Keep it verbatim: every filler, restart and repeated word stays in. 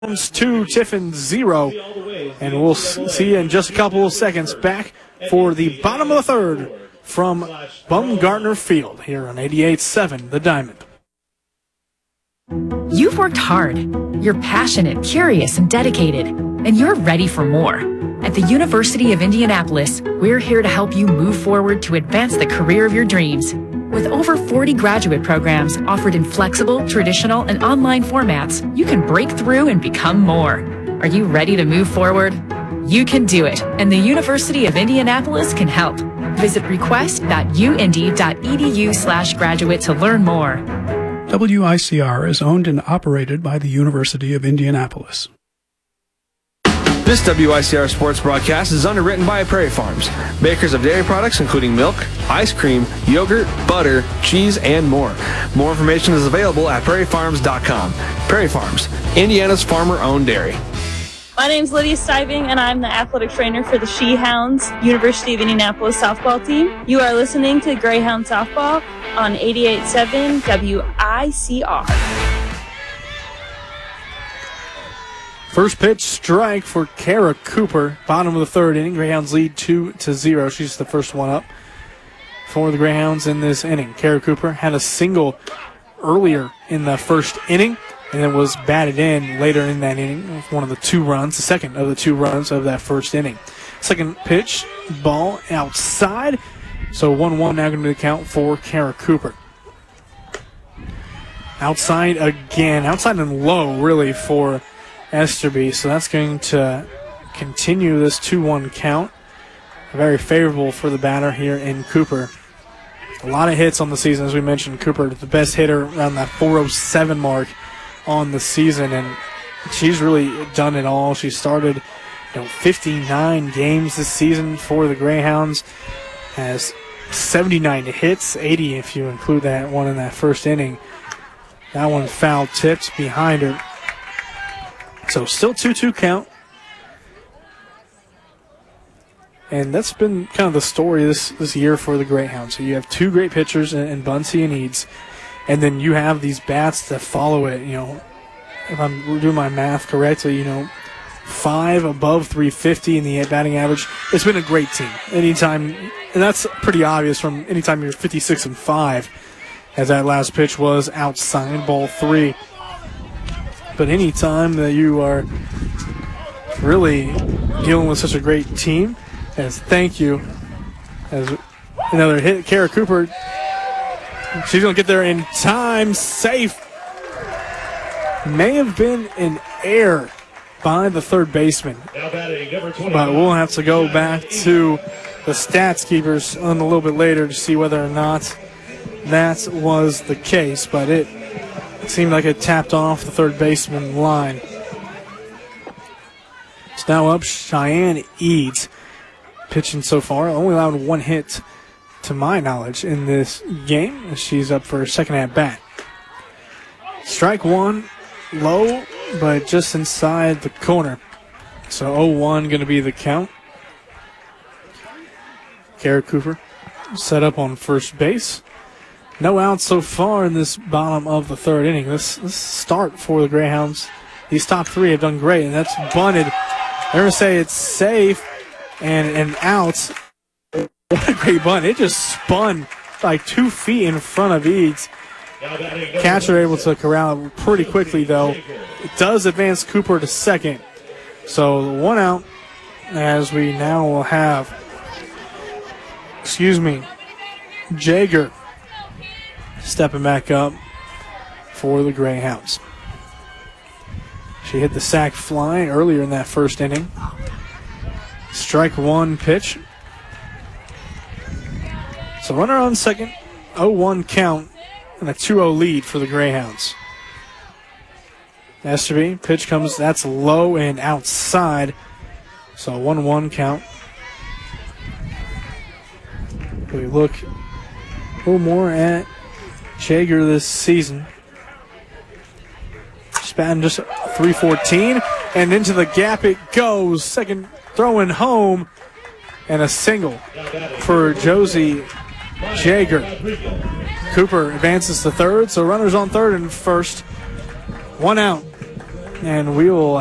two, Tiffin zero, and we'll see you in just a couple of seconds back for the bottom of the third from Baumgartner Field here on eighty-eight seven The Diamond. You've worked hard. You're passionate, curious, and dedicated, and you're ready for more. At the University of Indianapolis, we're here to help you move forward to advance the career of your dreams. With over forty graduate programs offered in flexible, traditional, and online formats, you can break through and become more. Are you ready to move forward? You can do it, and the University of Indianapolis can help. Visit request.uindy.edu slash graduate to learn more. W I C R is owned and operated by the University of Indianapolis. This W I C R sports broadcast is underwritten by Prairie Farms, makers of dairy products including milk, ice cream, yogurt, butter, cheese, and more. More information is available at prairie farms dot com. Prairie Farms, Indiana's farmer-owned dairy. My name's Lydia Stiving, and I'm the athletic trainer for the She-Hounds University of Indianapolis softball team. You are listening to Greyhound Softball on eighty-eight seven W I C R. First pitch strike for Kara Cooper. Bottom of the third inning. Greyhounds lead two to zero. She's the first one up for the Greyhounds in this inning. Kara Cooper had a single earlier in the first inning and then was batted in later in that inning with one of the two runs, the second of the two runs of that first inning. Second pitch, ball outside. So one one now going to count for Kara Cooper. Outside again. Outside and low, really, for Esterby, so that's going to continue this two one count. Very favorable for the batter here in Cooper. A lot of hits on the season, as we mentioned. Cooper, the best hitter around that four oh seven mark on the season, and she's really done it all. She started, you know, fifty-nine games this season for the Greyhounds, has seventy-nine hits, eighty if you include that one in that first inning. That one foul tipped behind her. So still two two count. And that's been kind of the story this, this year for the Greyhounds. So you have two great pitchers in, in Bunsey and Eads, and then you have these bats that follow it. You know, if I'm doing my math correctly, you know, five above three fifty in the batting average. It's been a great team. Anytime, and that's pretty obvious from anytime you're fifty-six and five, as that last pitch was outside, ball three. But any time that you are really dealing with such a great team, as thank you, as another hit, Kara Cooper, she's going to get there in time, safe. May have been an error by the third baseman, but we'll have to go back to the stats keepers on a little bit later to see whether or not that was the case, but it It seemed like it tapped off the third baseman line. It's now up Cheyenne Eads, pitching so far. Only allowed one hit, to my knowledge, in this game. She's up for her second at bat. Strike one, low, but just inside the corner. So oh one going to be the count. Kara Cooper set up on first base. No outs so far in this bottom of the third inning. This, this start for the Greyhounds, these top three have done great, and that's bunted. They're going to say it's safe and an out. What a great bunt. It just spun like two feet in front of Eads. Catcher able to corral it pretty quickly, though. It does advance Cooper to second. So one out as we now will have, excuse me, Jager stepping back up for the Greyhounds. She hit the sac fly earlier in that first inning. Strike one pitch. So runner on second, oh one count, and a two oh lead for the Greyhounds. Esterby, pitch comes, that's low and outside. So one one count. We look a little more at Jager this season. She's batting just three fourteen, and into the gap it goes. Second throwing home, and a single for Josie Jager. Cooper advances to third, so runners on third and first. One out. and we will